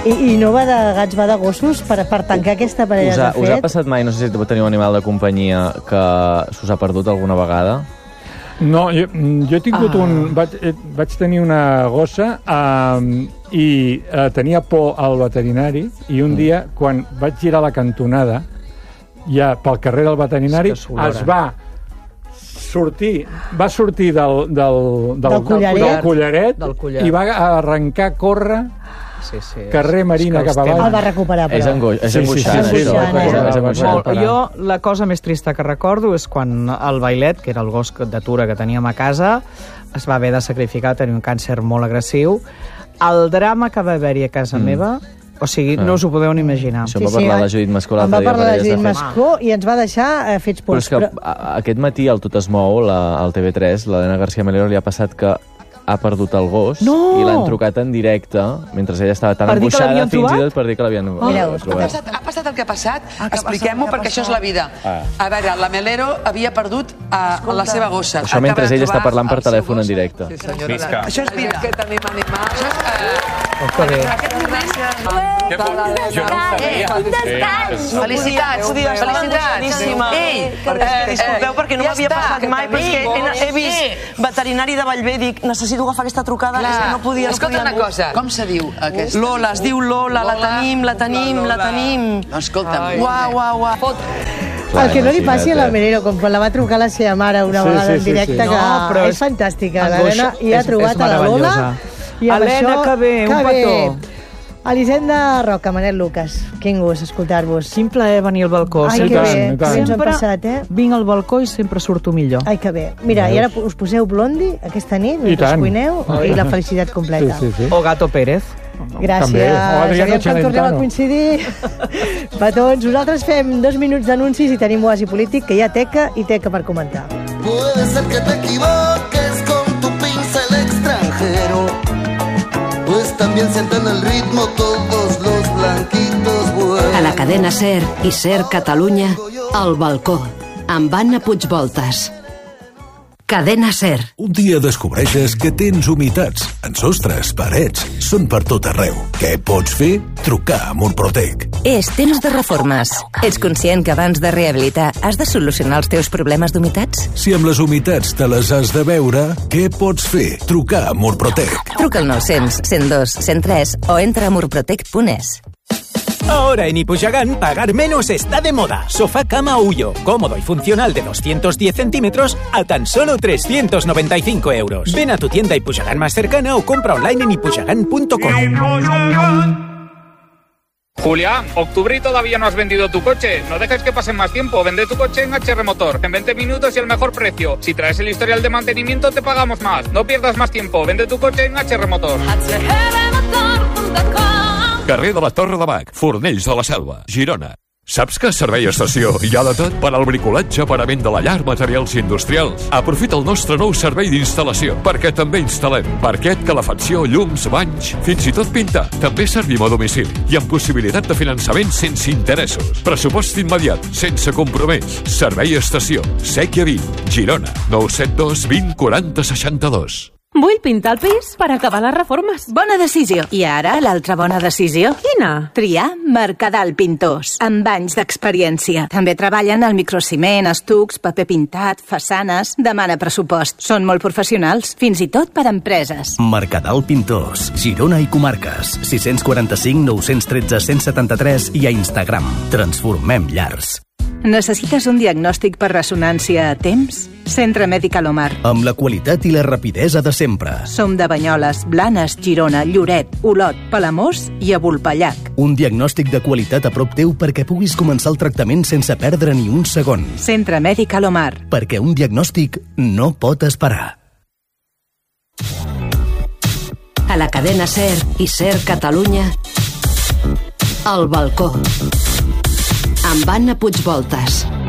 I no va de gats, va de gossos per tancar aquesta parella de fet? Us ha passat mai, no sé si teniu un animal de companyia que s'us ha perdut alguna vegada? No, jo he tingut vaig tenir una gossa i tenia por al veterinari i un dia, quan vaig girar la cantonada, ja pel carrer del veterinari, va sortir del collaret i va arrencar a córrer carrer Marina cap avall. El va recuperar, però. És angoixant. Jo, la cosa més trista que recordo és quan el Bailet, que era el gos d'atura que teníem a casa, es va haver de sacrificar, tenia un càncer molt agressiu. El drama que va haver-hi a casa meva, o sigui, no us ho podeu ni imaginar. Això va parlar la Judit Mascó l'altre dia. Va parlar la Judit Mascó i ens va deixar fets pols. Però és que aquest matí al Tot es mou, al TV3, l'Helena García Melero li ha passat que ha perdut el gos i l'han trucat en directe mentre ella estava tan angoixada fins i tot per dir que l'havien trobat. Ha passat el que ha passat, expliquem-ho perquè això és la vida. A veure, la Melero havia perdut la seva gossa. Això mentre ella està parlant per telèfon en directe. Això és vida. Que tenim animals. Que bé. Jo no ho sabia. Felicitats. Disculpeu, perquè no m'havia passat mai, perquè he vist veterinari de Bellver i dic, necessito agafar aquesta trucada, és que no podia... Escolta una cosa, com se diu aquesta? Lola, es diu Lola, la tenim. Escolta'm. Uau. El que no li passi a la Melero, com quan la va trucar la seva mare una vegada en directe, que és fantàstica. L'Helena hi ha trobat a la Lola. Helena, que bé, un petó. Elisenda Roca, Manel Lucas, quin gust escoltar-vos. Quin plaer venir al balcó. Ai, que bé, que ens hem passat, Vinc al balcó i sempre surto millor. Ai, que bé. Mira, i ara us poseu Blondie aquesta nit, mentre us cuineu, i la felicitat completa. O Gato Pérez. Gràcies. Aviam quan tornem a coincidir. Petons, nosaltres fem 2 minuts d'anuncis i tenim Oasi Polític, que hi ha teca i teca per comentar. Puede ser que te equivoques con tu pincel extranjero, pues también sienten el ritmo todos los blanquitos buenos. A la cadena SER i SER Catalunya, al balcó, amb Anna Puigvoltes. Cadena SER. Un dia descobreixes que tens humitats en sostres, parets, són per tot arreu. Què pots fer? Trucar a Murprotec. És temps de reformes. Ets conscient que abans de rehabilitar has de solucionar els teus problemes d'humitats? Si amb les humitats te les has de veure, què pots fer? Trucar a Murprotec. Truca al 900 102 103 o entra a murprotec.es. Ahora en Ipuxagán, pagar menos está de moda. Sofá cama Huyo, cómodo y funcional de 210 centímetros a tan solo 395 euros. Ven a tu tienda Ipuxagán más cercana o compra online en ipuxagán.com. Julia, octubre y todavía no has vendido tu coche. No dejes que pase más tiempo. Vende tu coche en HR Motor. En 20 minutos y el mejor precio. Si traes el historial de mantenimiento, te pagamos más. No pierdas más tiempo. Vende tu coche en HR Motor. Carrer de la Torre de Bac, Fornells de la Selva, Girona. Saps que a Servei Estació hi ha de tot? Per al bricolatge, parament de la llar, materials industrials. Aprofita el nostre nou servei d'instal·lació, perquè també instal·lem parquet, calefacció, llums, banys, fins i tot pintar. També servim a domicili i amb possibilitat de finançament sense interessos. Pressupost immediat, sense compromís. Servei Estació, Sèquia 20, Girona, 972 20 40 62. Vull pintar el pis per acabar les reformes. Bona decisió. I ara, l'altra bona decisió? Quina? Triar Mercadal Pintors, amb anys d'experiència. També treballen al microciment, estucs, paper pintat, façanes. Demana pressupost. Són molt professionals, fins i tot per a empreses. Mercadal Pintors, Girona i comarques. 645 913 173 i a Instagram. Transformem llars. Necessites un diagnòstic per ressonància a temps? Centre Mèdic Alomar. Amb la qualitat i la rapidesa de sempre. Som de Banyoles, Blanes, Girona, Lloret, Olot, Palamós i a Vulpellac. Un diagnòstic de qualitat a prop teu perquè puguis començar el tractament sense perdre ni un segon. Centre Mèdic Alomar. Perquè un diagnòstic no pot esperar. A la cadena SER i SER Catalunya, al balcó, amb Anna Puigvoltes.